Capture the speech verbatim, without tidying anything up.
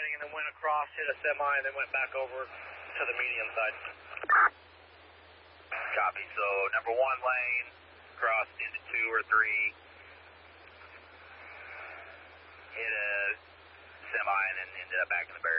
lane and then went across, hit a semi, and then went back over to the medium side. Copy. So number one lane, crossed into two or three, hit a semi, and then ended up back in the barrel.